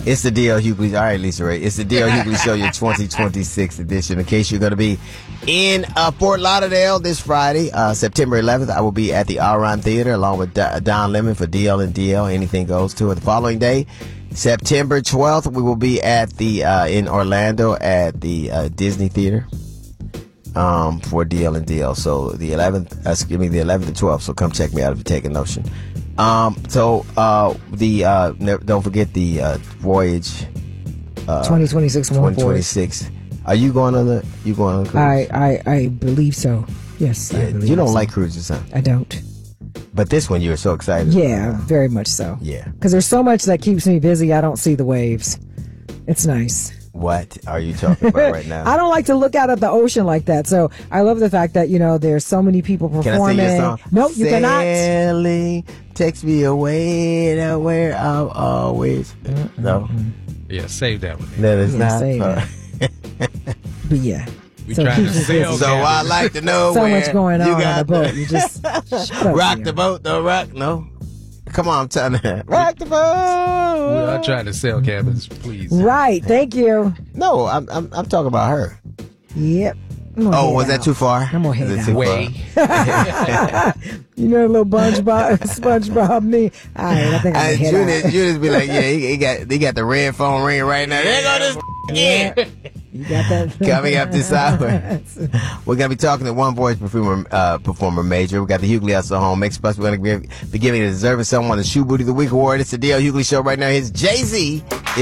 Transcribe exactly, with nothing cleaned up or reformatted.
It's the D L Hughley. All right, Lisa Ray. It's the D L Hughley Show, your twenty twenty-six edition. In case you're going to be in uh, Fort Lauderdale this Friday, uh, September eleventh, I will be at the Aron Theater along with D- Don Lemon for D L and D L. Anything Goes Tour. The following day, September twelfth, we will be at the uh, in Orlando at the uh, Disney Theater um, for D L and D L. So the eleventh, uh, excuse me, the eleventh and twelfth. So come check me out if you're taking notion. Um, so, uh, the, uh, ne- don't forget the, uh, Voyage, uh, twenty twenty-six. twenty twenty-six. Are you going on the, you going on the cruise? I, I, I believe so. Yes. Yeah, I believe you don't so. like cruises, huh? I don't. But this one, you're so excited. Yeah, very much so. Yeah. Because there's so much that keeps me busy, I don't see the waves. It's nice. What are you talking about right now? I don't like to look out at the ocean like that. So I love the fact that, you know, there's so many people performing. Can I sing your song? Nope, you cannot. Sailing takes me away to where I'll always. Mm-mm. No. Yeah, save that one. That is Yeah, not. save Uh, But yeah. We So trying to keep us sell. busy. so I like to know So where much going you on on got the boat. You just shut up, rock Leo. the boat, no rock, no. Come on, I'm telling you. Rock the We boat. are trying to sell cabins, please. Right. Thank you. No, I'm I'm I'm talking about her. Yep. I'm gonna Oh, head was that out. too far? I'm gonna Is head it out. too Way. far? You know, a little SpongeBob, SpongeBob me. All right, I think I'm gonna And head Judith, out. Judith be like, yeah, he, he got he got the red phone ringing right now. There go this again. You got that? Coming up this hour, we're gonna be talking to One Voice performer, uh, performer Major. We got the Hughley Hustle Home Mix Plus. We're gonna be, be giving the deserving someone the Shoe Booty of the Week award. It's the D L Hughley Show right now. Here's Jay-Z.